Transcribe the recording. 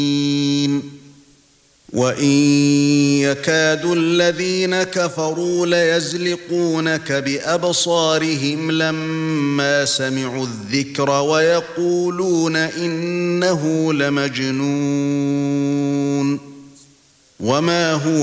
وَإِن يَكَادُ الَّذِينَ كَفَرُوا لَيَزْلِقُونَكَ بِأَبْصَارِهِمْ لَمَّا سَمِعُوا الذِّكْرَ وَيَقُولُونَ إِنَّهُ لَمَجْنُونٌ وَمَا هُوَ